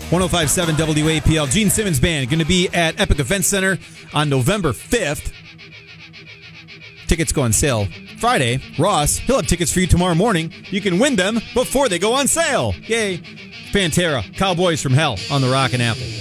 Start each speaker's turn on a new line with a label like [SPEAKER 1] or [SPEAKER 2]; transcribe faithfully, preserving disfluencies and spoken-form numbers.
[SPEAKER 1] one oh five point seven W A P L. Gene Simmons Band going to be at Epic Event Center on November fifth. Tickets go on sale Friday. Ross, he'll have tickets for you tomorrow morning. You can win them before they go on sale. Yay. Pantera, Cowboys from Hell on the Rockin' Apple.